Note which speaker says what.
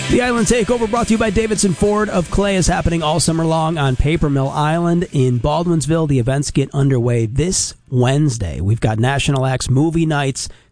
Speaker 1: The Island Takeover brought to you by Davidson Ford of Clay is happening all summer long on Paper Mill Island in Baldwinsville. The events get underway this Wednesday. We've got national acts, movie nights,